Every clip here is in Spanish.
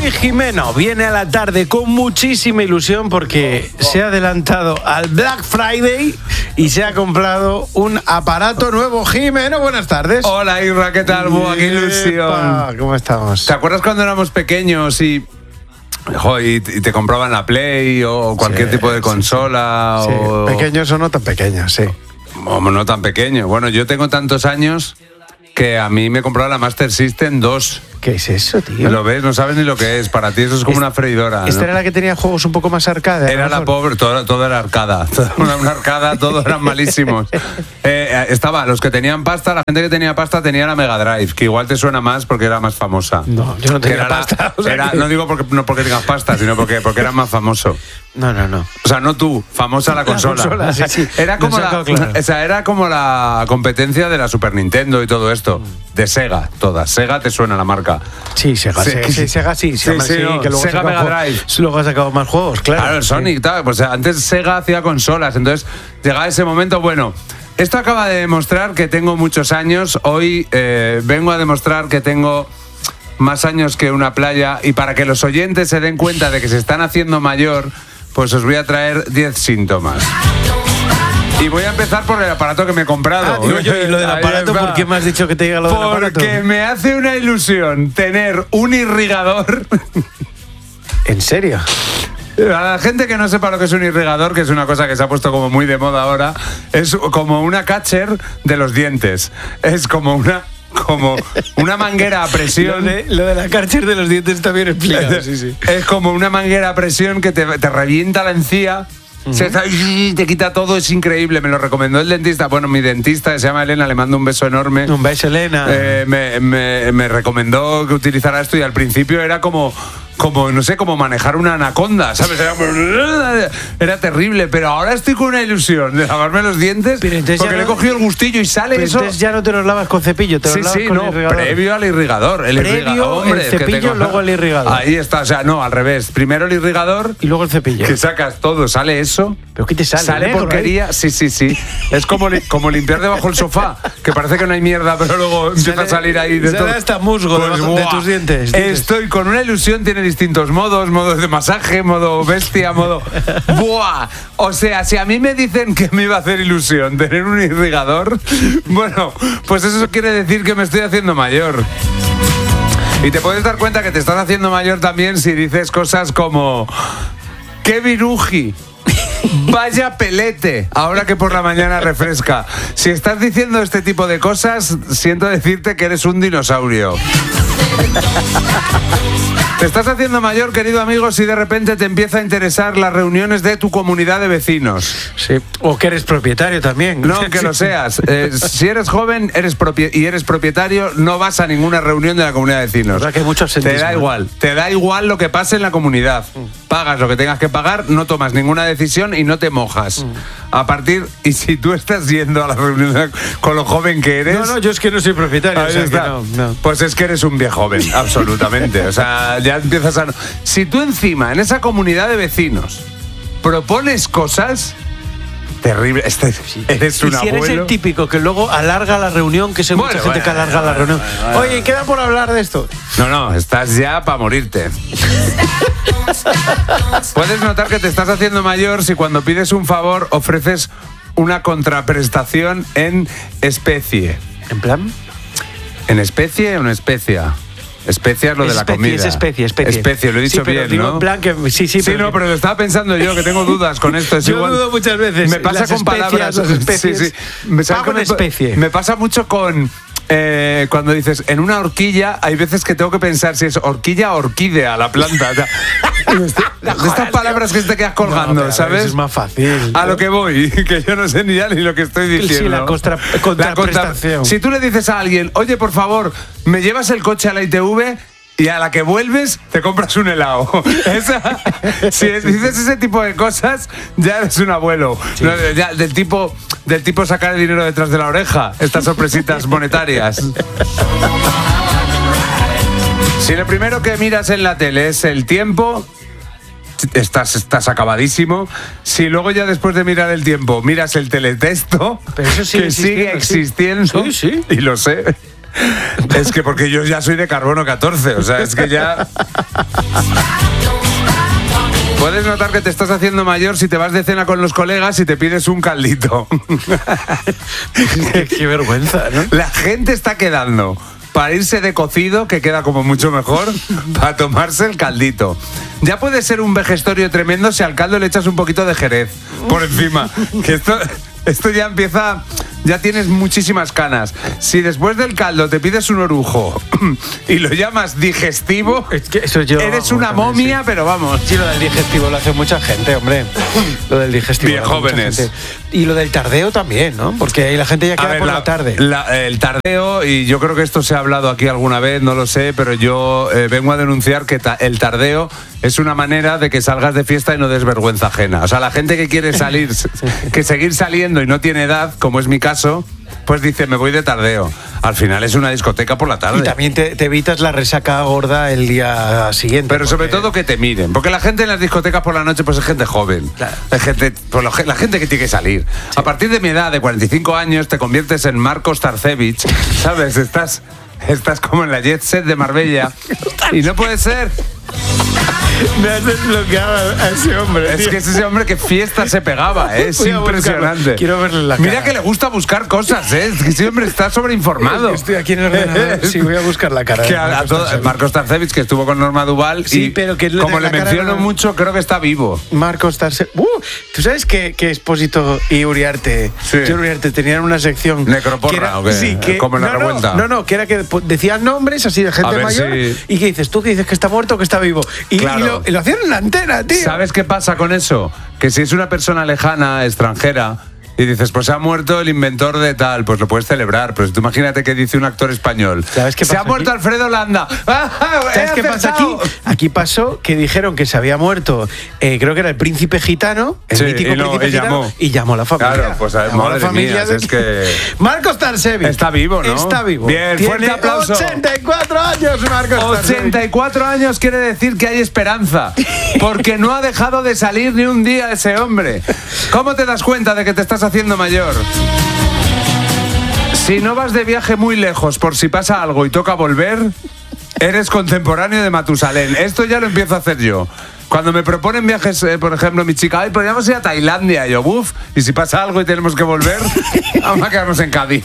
Luis Jimeno viene a la tarde con muchísima ilusión porque se ha adelantado al Black Friday y se ha comprado un aparato nuevo. Jimeno, buenas tardes. Hola, Irra, ¿qué tal? Buah, qué ilusión. ¿Cómo estamos? ¿Te acuerdas cuando éramos pequeños y te compraban la Play o cualquier tipo de consola? Sí. Pequeños o no tan pequeños, sí. No tan pequeño. Bueno, yo tengo tantos años que a mí me compraron la Master System 2. ¿Qué es eso, tío? ¿Lo ves? No sabes ni lo que es. Para ti eso es como una freidora. ¿Esta ¿no? era la que tenía juegos un poco más arcade? Era la pobre, todo era arcada. Una arcada, todos eran malísimos. Estaba los que tenían pasta, la gente que tenía pasta tenía la Mega Drive, que igual te suena más porque era más famosa. No, yo no tenía pasta. No digo no porque tengas pasta, sino porque era más famoso. No. O sea, no tú, famosa la consola. Sí. Era como la competencia de la Super Nintendo y todo esto. De Sega, todas. Sega te suena la marca. Sí, Sega sí. Que luego Sega Mega Drive. Luego ha sacado más juegos, claro. Claro, el Sonic, tal. Pues antes Sega hacía consolas, entonces llegaba ese momento, bueno. Esto acaba de demostrar que tengo muchos años. Hoy vengo a demostrar que tengo más años que una playa. Y para que los oyentes se den cuenta de que se están haciendo mayor, pues os voy a traer 10 síntomas. Y voy a empezar por el aparato que me he comprado. ¿Y lo del aparato? ¿Por qué me has dicho que te diga lo del aparato? Porque me hace una ilusión tener un irrigador. ¿En serio? A la gente que no sepa lo que es un irrigador, que es una cosa que se ha puesto como muy de moda ahora, es como una catcher de los dientes. Es como una manguera a presión. Lo de la catcher de los dientes está bien explicado. Sí. Es como una manguera a presión que te revienta la encía. Te quita todo, es increíble. Me lo recomendó el dentista. Bueno, mi dentista, que se llama Elena, le mando un beso enorme. Un beso, Elena. Me recomendó que utilizara esto y al principio era como no sé, como manejar una anaconda, ¿sabes? Era terrible, pero ahora estoy con una ilusión de lavarme los dientes porque le he cogido el gustillo y sale eso. Entonces ya no te los lavas con cepillo, te los lavas con el irrigador. Previo al irrigador. El cepillo, luego el irrigador. Ahí está, o sea, no, al revés. Primero el irrigador y luego el cepillo. Que sacas todo, sale eso. ¿Pero qué te sale? Sale porquería, sí. Es como limpiar debajo del sofá, que parece que no hay mierda, pero luego empieza a salir ahí de todo. Sale hasta musgo de tus dientes. Estoy con una ilusión, tiene distintos modos de masaje, modo bestia, modo... ¡Buah! O sea, si a mí me dicen que me iba a hacer ilusión tener un irrigador, bueno, pues eso quiere decir que me estoy haciendo mayor. Y te puedes dar cuenta que te estás haciendo mayor también si dices cosas como... ¡Qué viruji! Vaya pelete, ahora que por la mañana refresca. Si estás diciendo este tipo de cosas, siento decirte que eres un dinosaurio. Te estás haciendo mayor, querido amigo, si de repente te empieza a interesar las reuniones de tu comunidad de vecinos. Sí, o que eres propietario también. No, que lo seas. Si eres joven y eres propietario, no vas a ninguna reunión de la comunidad de vecinos. Que hay mucho absentismo. Te da igual lo que pase en la comunidad. Pagas lo que tengas que pagar, no tomas ninguna decisión y no te mojas. Y si tú estás yendo a la reunión con lo joven que eres... No, yo es que no soy propietario. O sea, que no. Pues es que eres un viejo joven, absolutamente. O sea, ya empiezas a... Si tú encima, en esa comunidad de vecinos, propones cosas... Terrible, eres un abuelo. Si eres el típico que luego alarga la reunión, que sé mucha gente que alarga la reunión. Oye, ¿queda por hablar de esto? No, estás ya para morirte. Puedes notar que te estás haciendo mayor si cuando pides un favor ofreces una contraprestación en especie. ¿En plan? ¿En especie o en especia? Especia es lo de la comida. Es especie. Especie, lo he dicho bien, digo ¿no? En plan que sí, pero lo estaba pensando yo, que tengo dudas con esto. Yo dudo muchas veces. Me pasa con palabras. Las especies. Sí. Me pasa mucho con... cuando dices en una horquilla, hay veces que tengo que pensar si es horquilla o orquídea la planta. O sea, de estas palabras que te quedas colgando, ¿sabes? Es más fácil. A lo que voy, que yo no sé ni ya ni lo que estoy diciendo. Sí, la contraprestación. Si tú le dices a alguien, oye, por favor, ¿me llevas el coche a la ITV? Y a la que vuelves, te compras un helado. Si dices ese tipo de cosas, ya eres un abuelo. Sí. No, ya, del tipo sacar el dinero detrás de la oreja. Estas sorpresitas monetarias. Si lo primero que miras en la tele es el tiempo, estás acabadísimo. Si luego ya después de mirar el tiempo miras el teletexto, pero eso que sigue existiendo, sí. Y lo sé. Es que porque yo ya soy de carbono 14, o sea, es que ya... Puedes notar que te estás haciendo mayor si te vas de cena con los colegas y te pides un caldito. Qué vergüenza, ¿no? La gente está quedando para irse de cocido, que queda como mucho mejor, para tomarse el caldito. Ya puede ser un vejestorio tremendo si al caldo le echas un poquito de jerez por encima. Que esto ya empieza... Ya tienes muchísimas canas. Si después del caldo te pides un orujo y lo llamas digestivo, Es que eso yo, eres una momia, sí. pero vamos. Sí, lo del digestivo lo hace mucha gente, hombre. Lo del digestivo. Bien lo hace mucha jóvenes. gente. Y lo del tardeo también, ¿no? Porque ahí la gente ya queda por la tarde. El tardeo, y yo creo que esto se ha hablado aquí alguna vez, no lo sé, pero yo vengo a denunciar que el tardeo es una manera de que salgas de fiesta y no des vergüenza ajena. O sea, la gente que quiere salir, que seguir saliendo y no tiene edad, como es mi caso, pues dice, me voy de tardeo. Al final es una discoteca por la tarde. Y también te evitas la resaca gorda el día siguiente. Pero sobre todo que te miren, porque la gente en las discotecas por la noche pues es gente joven, Claro. es gente, pues la gente que tiene que salir. Sí. A partir de mi edad, de 45 años, te conviertes en Marcos Starcevich, ¿sabes? Estás como en la jet set de Marbella y no puede ser. Me has desbloqueado a ese hombre. Es que es ese hombre que fiesta se pegaba, ¿eh? Es Voy a impresionante. buscarlo. Quiero verle la cara. Mira que le gusta buscar cosas, ¿eh? Es que ese hombre está sobreinformado. Estoy aquí en el ordenador. Sí, voy a buscar la cara. Que Marcos Starcevich, que estuvo con Norma Duval, Sí, y pero que como le la cara menciono no- mucho, creo que está vivo. Marcos Tarse. ¿Tú sabes que Expósito y Uriarte, Sí. yo y Uriarte tenían una sección ¿Necroporra que era- o qué? Sí, que Como en la revuelta. No, que era que decían nombres así de A gente ver mayor si- y que dices, tú que dices que está muerto o que está vivo. Y, Claro. y lo hacían en la antena, tío. ¿Sabes qué pasa con eso? Que si es una persona lejana, extranjera, y dices, pues se ha muerto el inventor de tal, pues lo puedes celebrar. Pero tú imagínate que dice un actor español. ¿Sabes qué se ha pasa muerto aquí? Alfredo Landa. ¿Sabes qué pasa aquí? Aquí pasó que dijeron que se había muerto, creo que era el príncipe gitano, el Sí, mítico y no, príncipe y gitano, llamó. y llamó a la familia. Claro, pues a ver, Llamó a la madre familia mía, es que- Marcos Tarsevich. Está vivo, ¿no? Está vivo. Bien, Tiene fuerte aplauso. 84 años, Marcos Tarsevich. 84 años quiere decir que hay esperanza, porque no ha dejado de salir ni un día ese hombre. ¿Cómo te das cuenta de que te estás haciendo mayor? Si no vas de viaje muy lejos por si pasa algo y toca volver, eres contemporáneo de Matusalén. Esto ya lo empiezo a hacer yo. Cuando me proponen viajes, por ejemplo, mi chica, ay, podríamos ir a Tailandia. Y yo, buf, y si pasa algo y tenemos que volver, vamos a quedarnos en Cádiz.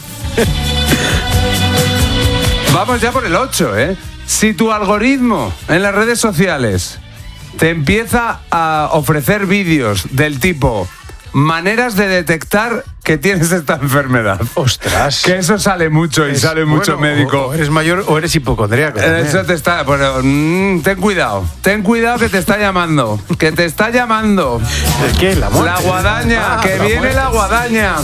Vamos ya por el 8, ¿eh? Si tu algoritmo en las redes sociales te empieza a ofrecer vídeos del tipo maneras de detectar que tienes esta enfermedad. Ostras. Que eso sale mucho y sale mucho Bueno, médico. O eres mayor o eres hipocondríaco. también. Eso te está. Bueno, ten cuidado que te está llamando. Que te está llamando. ¿El qué? La muerte. La guadaña, que la viene muerte. la guadaña.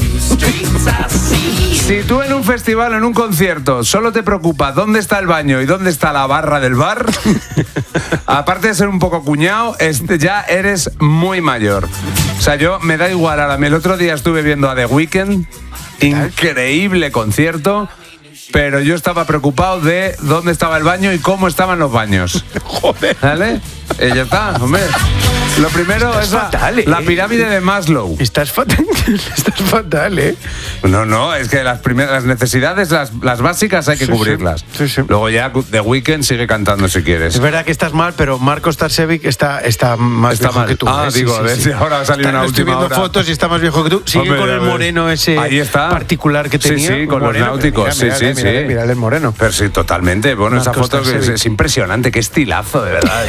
Si tú en un festival, en un concierto, solo te preocupa dónde está el baño y dónde está la barra del bar, aparte de ser un poco cuñado, ya eres muy mayor. O sea, yo me da igual. Ahora, el otro día estuve viendo a The Weeknd, increíble concierto, pero yo estaba preocupado de dónde estaba el baño y cómo estaban los baños. Joder. ¿Vale? Y ya está, hombre. Lo primero Estás es fatal, ¿eh? la pirámide de Maslow. Estás fatal. Estás fatal, ¿eh? No, es que las necesidades, las básicas hay que Sí, cubrirlas. sí, sí. Luego ya The Weeknd sigue cantando si quieres. Es verdad que estás mal, pero Marcos Tarsevic está más Está viejo mal. que tú. Ah, Sí, digo, sí, a ver sí. si ahora ha salido una Estoy última viendo hora. fotos y está más viejo que tú. Sigue Hombre, con ya el ves. moreno ese Ahí está. particular que tenía. Sí, con los Moreno, náuticos. pero sí. Mira el moreno. Pero sí, totalmente. Bueno, esa Marcos foto Tarsevic. es impresionante. Qué estilazo, de verdad.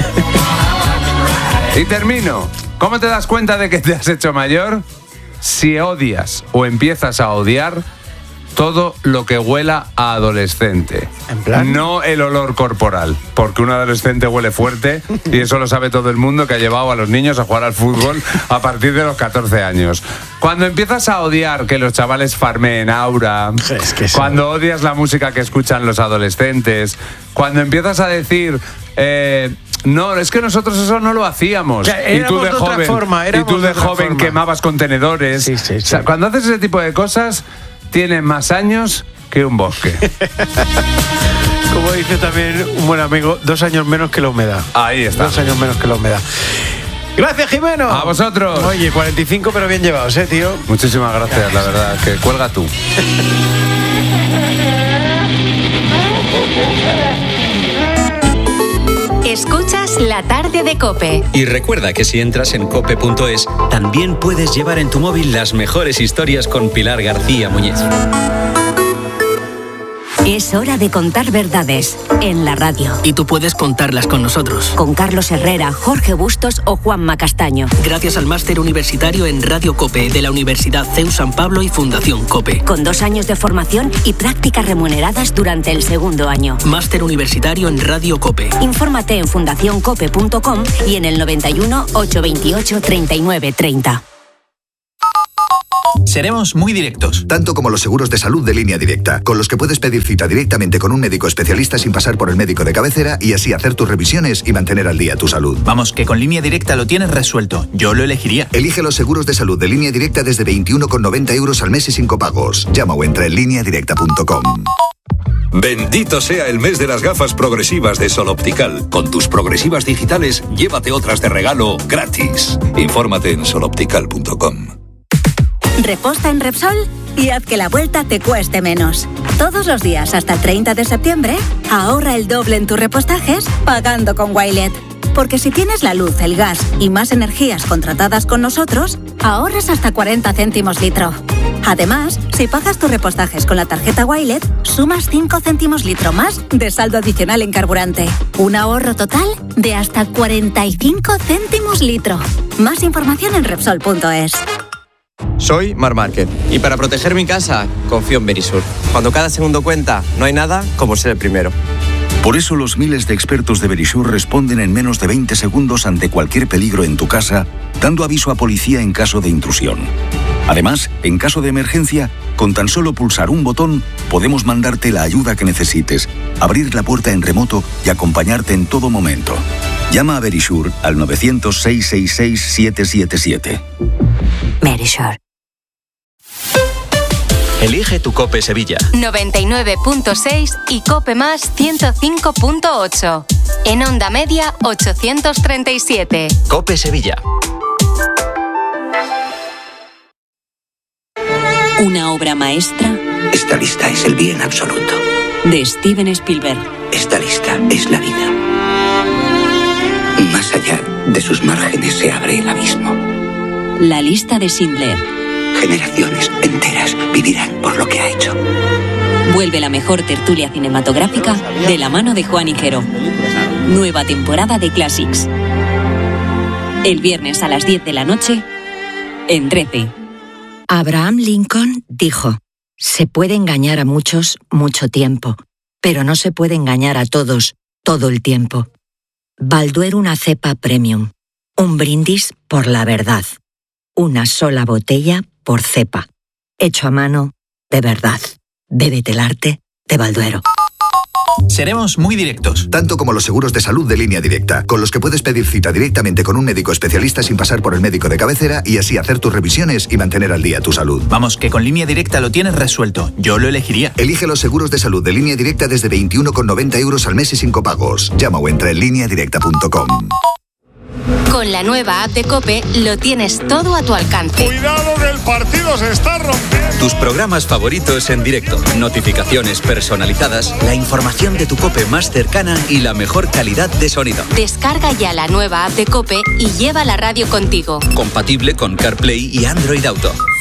Y termino. ¿Cómo te das cuenta de que te has hecho mayor? Si odias o empiezas a odiar todo lo que huela a adolescente. ¿En plan? No el olor corporal, porque un adolescente huele fuerte y eso lo sabe todo el mundo que ha llevado a los niños a jugar al fútbol a partir de los 14 años. Cuando empiezas a odiar que los chavales farmeen Aura, Es que sí. cuando odias la música que escuchan los adolescentes, cuando empiezas a decir... no, es que nosotros eso no lo hacíamos. O sea, Y tú éramos de de otra joven, forma, y éramos tú de de otra joven forma. quemabas contenedores. Sí, sí, O sea, sí. cuando haces ese tipo de cosas, tienes más años que un bosque. Como dice también un buen amigo, 2 años menos que la humedad. Ahí está. 2 años menos que la humedad. Gracias, Jimeno. A vosotros. Oye, 45 pero bien llevados, tío. Muchísimas gracias, la verdad. Que cuelga tú. Escuchas la tarde de COPE. Y recuerda que si entras en cope.es, también puedes llevar en tu móvil las mejores historias con Pilar García Muñiz. Es hora de contar verdades en la radio. Y tú puedes contarlas con nosotros. Con Carlos Herrera, Jorge Bustos o Juanma Castaño. Gracias al máster universitario en Radio COPE de la Universidad CEU San Pablo y Fundación COPE. Con 2 años de formación y prácticas remuneradas durante el segundo año. Máster universitario en Radio COPE. Infórmate en fundacioncope.com y en el 91 828 39 30. Seremos muy directos. Tanto como los seguros de salud de Línea Directa, con los que puedes pedir cita directamente con un médico especialista sin pasar por el médico de cabecera y así hacer tus revisiones y mantener al día tu salud. Vamos, que con Línea Directa lo tienes resuelto. Yo lo elegiría. Elige los seguros de salud de Línea Directa desde 21,90 € al mes y sin copagos. Llama o entra en lineadirecta.com. Bendito sea el mes de las gafas progresivas de Sol Optical. Con tus progresivas digitales, llévate otras de regalo gratis. Infórmate en soloptical.com. Reposta en Repsol y haz que la vuelta te cueste menos. Todos los días hasta el 30 de septiembre, ahorra el doble en tus repostajes pagando con Wilet. Porque si tienes la luz, el gas y más energías contratadas con nosotros, ahorras hasta 40 céntimos litro. Además, si pagas tus repostajes con la tarjeta Wilet, sumas 5 céntimos litro más de saldo adicional en carburante. Un ahorro total de hasta 45 céntimos litro. Más información en Repsol.es. Soy Marc Márquez y para proteger mi casa confío en Verisur. Cuando cada segundo cuenta, no hay nada como ser el primero. Por eso los miles de expertos de Verisur responden en menos de 20 segundos ante cualquier peligro en tu casa, dando aviso a policía en caso de intrusión. Además, en caso de emergencia, con tan solo pulsar un botón, podemos mandarte la ayuda que necesites, abrir la puerta en remoto y acompañarte en todo momento. Llama a Verisur al 900-666-777. Verisur. Elige tu COPE Sevilla. 99.6 y COPE más 105.8. En onda media 837. COPE Sevilla. Una obra maestra. Esta lista es el bien absoluto. De Steven Spielberg. Esta lista es la vida. Más allá de sus márgenes se abre el abismo. La lista de Schindler. Generaciones enteras vivirán por lo que ha hecho. Vuelve la mejor tertulia cinematográfica de la mano de Juan Higuero. Nueva temporada de Classics. El viernes a las 10 de la noche en 13. Abraham Lincoln dijo: se puede engañar a muchos mucho tiempo, pero no se puede engañar a todos todo el tiempo. Balduero, una cepa premium. Un brindis por la verdad. Una sola botella por cepa. Hecho a mano, de verdad. Bébete el arte de Balduero. Seremos muy directos. Tanto como los seguros de salud de Línea Directa, con los que puedes pedir cita directamente con un médico especialista sin pasar por el médico de cabecera y así hacer tus revisiones y mantener al día tu salud. Vamos, que con Línea Directa lo tienes resuelto. Yo lo elegiría. Elige los seguros de salud de Línea Directa desde 21,90 € al mes y sin copagos. Llama o entra en lineadirecta.com. Con la nueva app de COPE lo tienes todo a tu alcance. ¡Cuidado que el partido se está rompiendo! Tus programas favoritos en directo, notificaciones personalizadas, la información de tu COPE más cercana y la mejor calidad de sonido. Descarga ya la nueva app de COPE y lleva la radio contigo. Compatible con CarPlay y Android Auto.